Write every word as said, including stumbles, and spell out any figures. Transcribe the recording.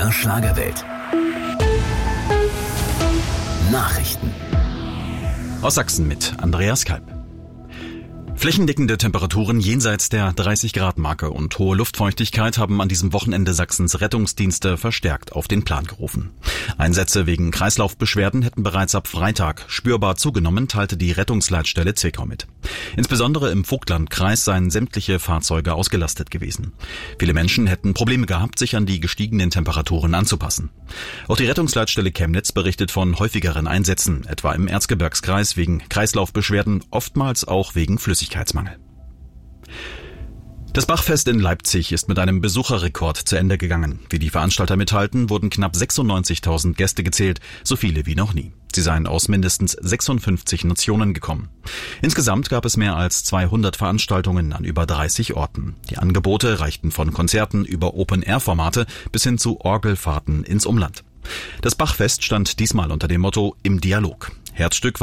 der Schlagerwelt. Nachrichten aus Sachsen mit Andreas Kalb. Flächendeckende Temperaturen jenseits der dreißig-Grad-Marke und hohe Luftfeuchtigkeit haben an diesem Wochenende Sachsens Rettungsdienste verstärkt auf den Plan gerufen. Einsätze wegen Kreislaufbeschwerden hätten bereits ab Freitag spürbar zugenommen, teilte die Rettungsleitstelle Zwickau mit. Insbesondere im Vogtlandkreis seien sämtliche Fahrzeuge ausgelastet gewesen. Viele Menschen hätten Probleme gehabt, sich an die gestiegenen Temperaturen anzupassen. Auch die Rettungsleitstelle Chemnitz berichtet von häufigeren Einsätzen, etwa im Erzgebirgskreis wegen Kreislaufbeschwerden, oftmals auch wegen Flüssigkeitsmangel. Das Bachfest in Leipzig ist mit einem Besucherrekord zu Ende gegangen. Wie die Veranstalter mitteilten, wurden knapp sechsundneunzigtausend Gäste gezählt, so viele wie noch nie. Sie seien aus mindestens sechsundfünfzig Nationen gekommen. Insgesamt gab es mehr als zweihundert Veranstaltungen an über dreißig Orten. Die Angebote reichten von Konzerten über Open-Air-Formate bis hin zu Orgelfahrten ins Umland. Das Bachfest stand diesmal unter dem Motto „Im Dialog“. Herzstück war